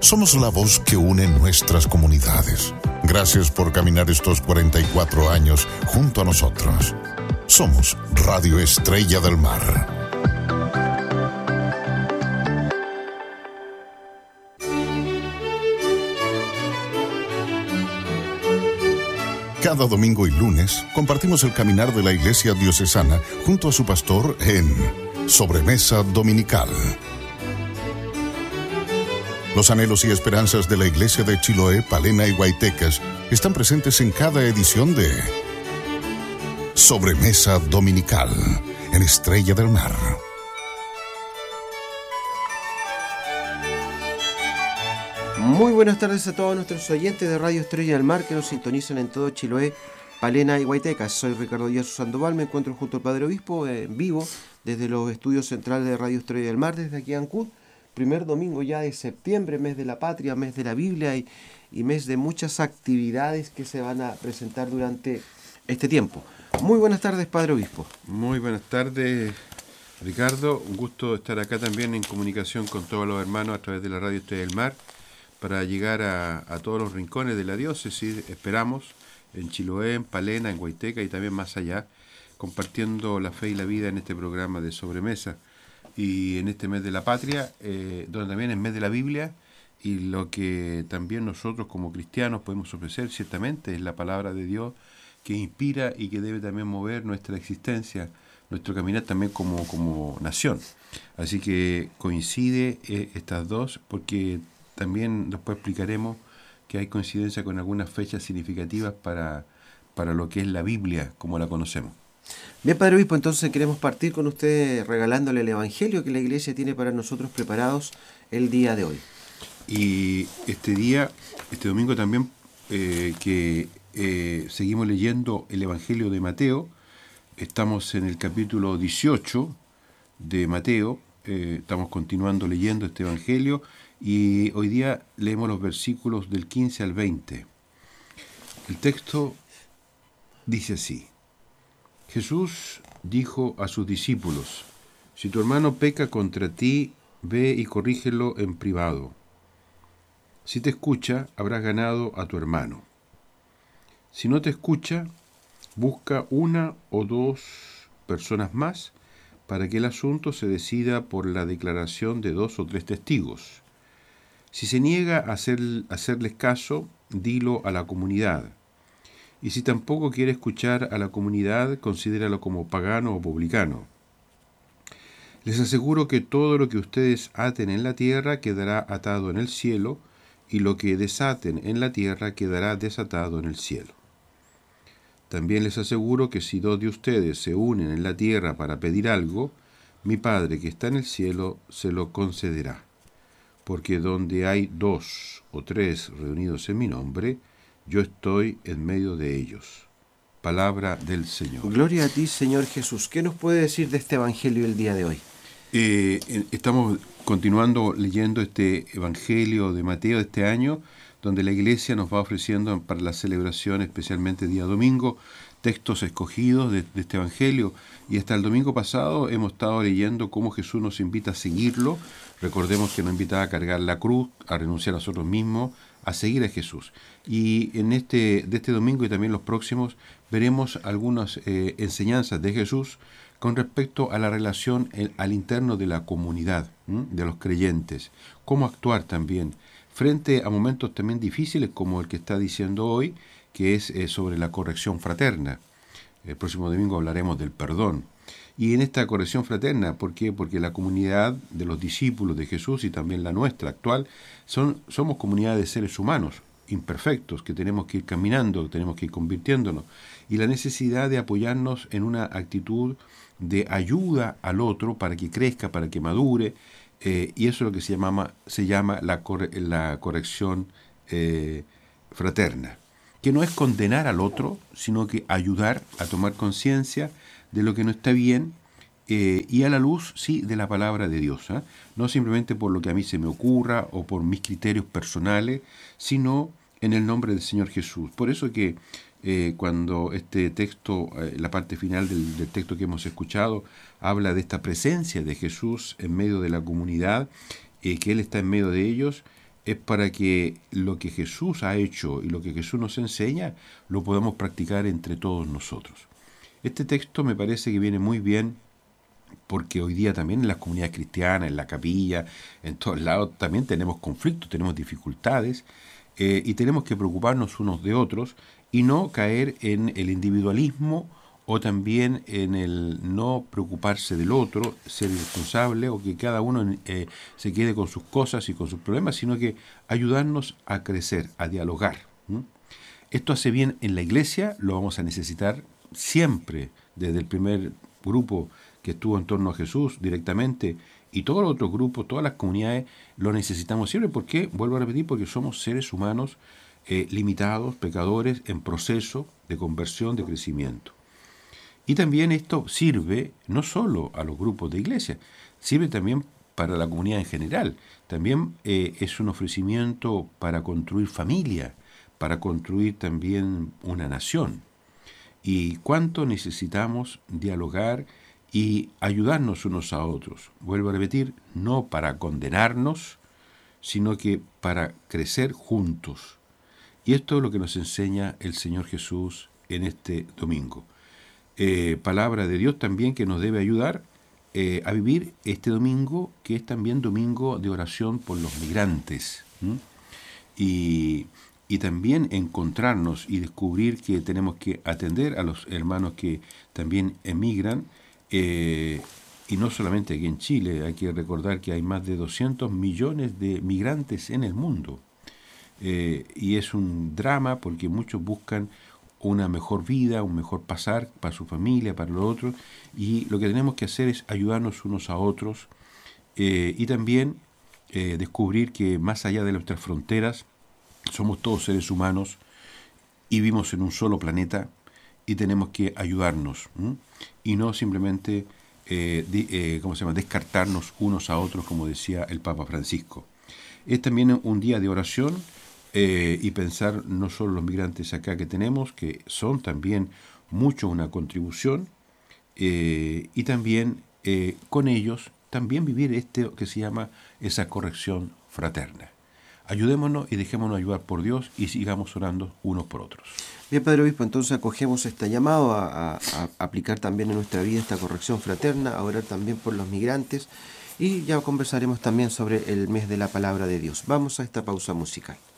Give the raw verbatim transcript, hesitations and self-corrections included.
Somos la voz que une nuestras comunidades. Gracias por caminar estos cuarenta y cuatro años junto a nosotros. Somos Radio Estrella del Mar. Cada domingo y lunes compartimos el caminar de la Iglesia Diocesana junto a su pastor en Sobremesa Dominical. Los anhelos y esperanzas de la Iglesia de Chiloé, Palena y Guaytecas están presentes en cada edición de Sobremesa Dominical en Estrella del Mar. Muy buenas tardes a todos nuestros oyentes de Radio Estrella del Mar que nos sintonizan en todo Chiloé, Palena y Guaytecas. Soy Ricardo Díaz Sandoval, me encuentro junto al Padre Obispo en vivo desde los estudios centrales de Radio Estrella del Mar, desde aquí en Ancud. Primer domingo ya de septiembre, mes de la patria, mes de la Biblia y, y mes de muchas actividades que se van a presentar durante este tiempo. Muy buenas tardes, Padre Obispo. Muy buenas tardes, Ricardo. Un gusto estar acá también en comunicación con todos los hermanos a través de la Radio Estrella del Mar para llegar a, a todos los rincones de la diócesis, esperamos, en Chiloé, en Palena, en Guayteca y también más allá, compartiendo la fe y la vida en este programa de Sobremesa. Y en este mes de la patria, eh, donde también es mes de la Biblia, y lo que también nosotros como cristianos podemos ofrecer ciertamente es la palabra de Dios que inspira y que debe también mover nuestra existencia, nuestro caminar también como, como nación. Así que coincide eh, estas dos, porque también después explicaremos que hay coincidencia con algunas fechas significativas para, para lo que es la Biblia como la conocemos. Bien, Padre Obispo, entonces queremos partir con usted regalándole el Evangelio que la Iglesia tiene para nosotros preparados el día de hoy. Y este día, este domingo también, eh, que eh, seguimos leyendo el Evangelio de Mateo, estamos en el capítulo dieciocho de Mateo, eh, estamos continuando leyendo este Evangelio y hoy día leemos los versículos del quince al veinte. El texto dice así: Jesús dijo a sus discípulos: si tu hermano peca contra ti, ve y corrígelo en privado. Si te escucha, habrás ganado a tu hermano. Si no te escucha, busca una o dos personas más para que el asunto se decida por la declaración de dos o tres testigos. Si se niega a hacer, a hacerles caso, dilo a la comunidad. Y si tampoco quiere escuchar a la comunidad, considéralo como pagano o publicano. Les aseguro que todo lo que ustedes aten en la tierra quedará atado en el cielo, y lo que desaten en la tierra quedará desatado en el cielo. También les aseguro que si dos de ustedes se unen en la tierra para pedir algo, mi Padre que está en el cielo se lo concederá. Porque donde hay dos o tres reunidos en mi nombre, yo estoy en medio de ellos. Palabra del Señor. Gloria a ti, Señor Jesús. ¿Qué nos puede decir de este Evangelio el día de hoy? Eh, estamos continuando leyendo este Evangelio de Mateo de este año, donde la Iglesia nos va ofreciendo para la celebración, especialmente día domingo, textos escogidos de, de este Evangelio. Y hasta el domingo pasado hemos estado leyendo cómo Jesús nos invita a seguirlo. Recordemos que nos invitaba a cargar la cruz, a renunciar a nosotros mismos, a seguir a Jesús. Y en este, de este domingo y también los próximos veremos algunas eh, enseñanzas de Jesús con respecto a la relación el, al interno de la comunidad, ¿m? de los creyentes. Cómo actuar también frente a momentos también difíciles como el que está diciendo hoy, que es eh, sobre la corrección fraterna. El próximo domingo hablaremos del perdón. Y en esta corrección fraterna, ¿por qué? Porque la comunidad de los discípulos de Jesús y también la nuestra actual, son, somos comunidad de seres humanos imperfectos que tenemos que ir caminando, que tenemos que ir convirtiéndonos. Y la necesidad de apoyarnos en una actitud de ayuda al otro para que crezca, para que madure, eh, y eso es lo que se llama, se llama la, corre, la corrección eh, fraterna, que no es condenar al otro, sino que ayudar a tomar conciencia de lo que no está bien, eh, y a la luz, sí, de la palabra de Dios, ¿eh? No simplemente por lo que a mí se me ocurra o por mis criterios personales, sino en el nombre del Señor Jesús. Por eso que eh, cuando este texto, eh, la parte final del, del texto que hemos escuchado, habla de esta presencia de Jesús en medio de la comunidad, eh, que Él está en medio de ellos, es para que lo que Jesús ha hecho y lo que Jesús nos enseña lo podamos practicar entre todos nosotros. Este texto me parece que viene muy bien porque hoy día también en las comunidades cristianas, en la capilla, en todos lados, también tenemos conflictos, tenemos dificultades eh, y tenemos que preocuparnos unos de otros y no caer en el individualismo o también en el no preocuparse del otro, ser irresponsable o que cada uno eh, se quede con sus cosas y con sus problemas, sino que ayudarnos a crecer, a dialogar. ¿Mm? Esto hace bien en la iglesia, lo vamos a necesitar siempre, desde el primer grupo que estuvo en torno a Jesús directamente, y todos los otros grupos, todas las comunidades, lo necesitamos siempre. ¿Por qué? Vuelvo a repetir, porque somos seres humanos eh, limitados, pecadores, en proceso de conversión, de crecimiento. Y también esto sirve no solo a los grupos de iglesia, sirve también para la comunidad en general. También eh, es un ofrecimiento para construir familia, para construir también una nación. Y cuánto necesitamos dialogar y ayudarnos unos a otros. Vuelvo a repetir, no para condenarnos, sino que para crecer juntos. Y esto es lo que nos enseña el Señor Jesús en este domingo. Eh, palabra de Dios también que nos debe ayudar eh, a vivir este domingo, que es también domingo de oración por los migrantes. ¿Mm? Y, y también encontrarnos y descubrir que tenemos que atender a los hermanos que también emigran, eh, y no solamente aquí en Chile. Hay que recordar que hay más de doscientos millones de migrantes en el mundo. Eh, y es un drama porque muchos buscan una mejor vida, un mejor pasar para su familia, para los otros, y lo que tenemos que hacer es ayudarnos unos a otros eh, y también eh, descubrir que más allá de nuestras fronteras somos todos seres humanos y vivimos en un solo planeta y tenemos que ayudarnos ¿m? y no simplemente eh, di, eh, ¿cómo se llama? descartarnos unos a otros, como decía el Papa Francisco. Es también un día de oración. Eh, y pensar no solo los migrantes acá que tenemos, que son también mucho una contribución, eh, y también eh, con ellos también vivir este que se llama esa corrección fraterna. Ayudémonos y dejémonos ayudar por Dios y sigamos orando unos por otros. Bien, Padre Obispo, entonces acogemos este llamado a, a, a aplicar también en nuestra vida esta corrección fraterna, a orar también por los migrantes, y ya conversaremos también sobre el mes de la palabra de Dios. Vamos a esta pausa musical.